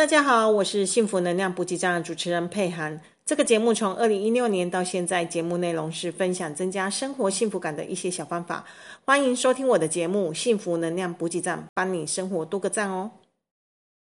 家好，我是幸福能量补给站的主持人佩涵。这个节目从2016年到现在，节目内容是分享增加生活幸福感的一些小方法。欢迎收听我的节目《幸福能量补给站》，帮你生活多个赞哦。